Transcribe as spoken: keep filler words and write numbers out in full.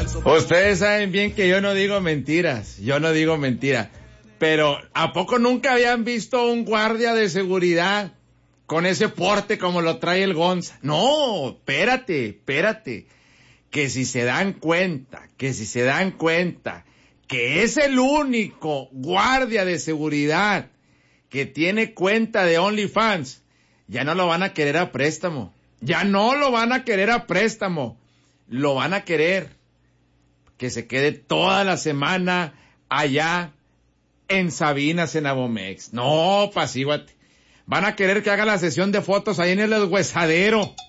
Ustedes saben bien que yo no digo mentiras, yo no digo mentiras. Pero, ¿a poco nunca habían visto un guardia de seguridad con ese porte como lo trae el Gonza? No, espérate, espérate. Que si se dan cuenta, que si se dan cuenta que es el único guardia de seguridad que tiene cuenta de OnlyFans, ya no lo van a querer a préstamo. Ya no lo van a querer a préstamo. Lo van a querer que se quede toda la semana allá en Sabinas, en Abomex. No, pasíguate. Van a querer que haga la sesión de fotos ahí en el huesadero.